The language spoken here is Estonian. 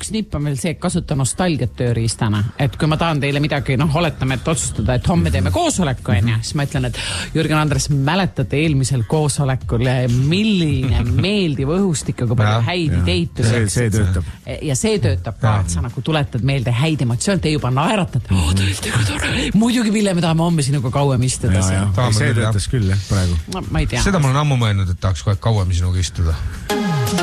üks nipp on veel see, kasuta nostalgiat tööriistana. Et kui ma tahan teile midagi, oletame, et otsustada, et homme teeme koosoleku, siis ma ütlen, et Jürgen Andres, mäletate eelmisel koosolekul, milline meeldiv õhustik, aga palju häid ideid. See töötab. Ja see töötab ka, et sa nagu tuletad meelde häid emotsioon, te juba naeratad. Tõesti, kui tore. Muidugi, Ville, me tahame homme sinuga kauem istuda. See töötas küll, praegu. Ma ei tea. Seda ma olen ammu mõelnud, et tahaks kohe kauem sinuga istuda.